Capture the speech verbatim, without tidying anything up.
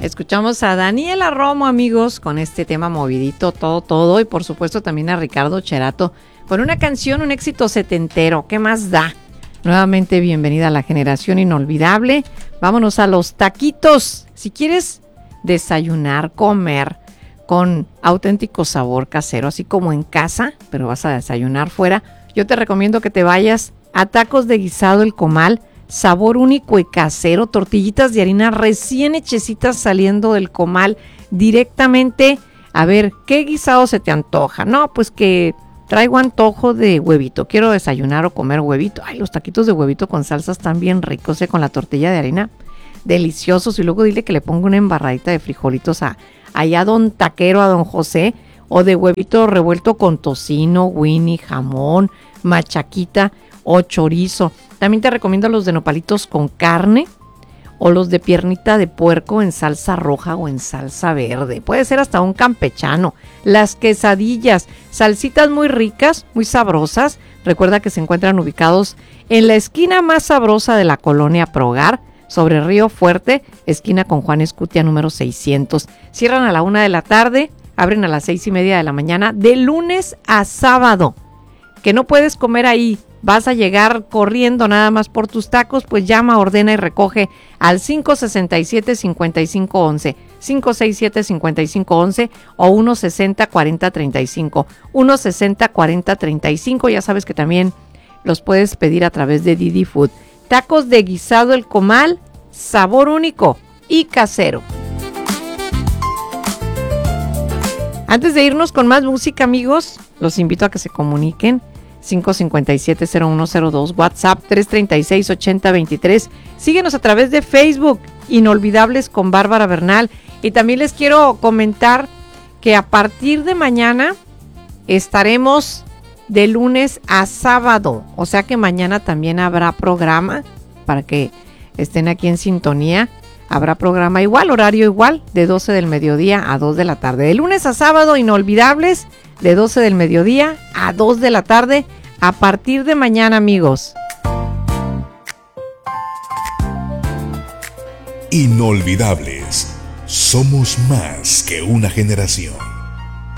Escuchamos a Daniela Romo, amigos, con este tema movidito, todo, todo. Y por supuesto también a Ricardo Cherato con una canción, un éxito setentero. ¿Qué más da? Nuevamente bienvenida a la generación inolvidable. Vámonos a los taquitos. Si quieres desayunar, comer con auténtico sabor casero, así como en casa, pero vas a desayunar fuera, yo te recomiendo que te vayas a Tacos de Guisado El Comal. Sabor único y casero, tortillitas de harina recién hechecitas saliendo del comal directamente. A ver, ¿qué guisado se te antoja? No, pues que traigo antojo de huevito, quiero desayunar o comer huevito. Ay, los taquitos de huevito con salsas están bien ricos, ¿eh? Con la tortilla de harina, deliciosos. Y luego dile que le pongo una embarradita de frijolitos a, allá a don Taquero, a don José, o de huevito revuelto con tocino, winnie, jamón, machaquita o chorizo. También te recomiendo los de nopalitos con carne o los de piernita de puerco en salsa roja o en salsa verde. Puede ser hasta un campechano. Las quesadillas, salsitas muy ricas, muy sabrosas. Recuerda que se encuentran ubicados en la esquina más sabrosa de la colonia Progar, sobre Río Fuerte, esquina con Juan Escutia número seiscientos. Cierran a la una de la tarde, abren a las seis y media de la mañana, de lunes a sábado. Que no puedes comer ahí, vas a llegar corriendo nada más por tus tacos, pues llama, ordena y recoge al cinco seis siete, cinco cinco uno uno, cinco seis siete, cinco cinco uno uno o uno sesenta, cuarenta, treinta y cinco, uno sesenta, cuarenta, treinta y cinco. Ya sabes que también los puedes pedir a través de Didi Food. Tacos de Guisado El Comal, sabor único y casero. Antes de irnos con más música, amigos, los invito a que se comuniquen. cinco cinco siete, cero uno cero dos, WhatsApp tres tres seis, ocho cero dos tres. Síguenos a través de Facebook, Inolvidables con Bárbara Bernal. Y también les quiero comentar que a partir de mañana estaremos de lunes a sábado. O sea que mañana también habrá programa para que estén aquí en sintonía. Habrá programa igual, horario igual, de doce del mediodía a dos de la tarde. De lunes a sábado, Inolvidables, de doce del mediodía a dos de la tarde, a partir de mañana, amigos. Inolvidables. Somos más que una generación.